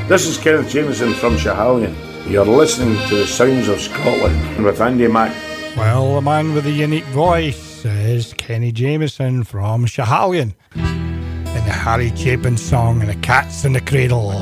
This is Kenneth Jameson from Schiehallion. You're listening to the sounds of Scotland with Andy Mack. Well, the man with the unique voice is Kenny Jameson from Schiehallion in the Harry Chapin song, The Cat's in the Cradle.